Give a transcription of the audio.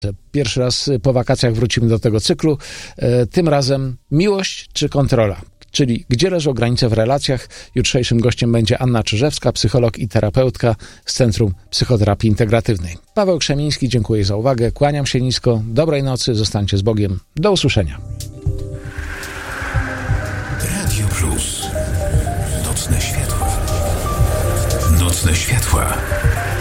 Pierwszy raz po wakacjach wrócimy do tego cyklu. Tym razem miłość czy kontrola? Czyli gdzie leżą granice w relacjach? Jutrzejszym gościem będzie Anna Czyżewska, psycholog i terapeutka z Centrum Psychoterapii Integratywnej. Paweł Krzemiński, dziękuję za uwagę, kłaniam się nisko, dobrej nocy, zostańcie z Bogiem, do usłyszenia. Radio Plus. Nocne światła. Nocne światła.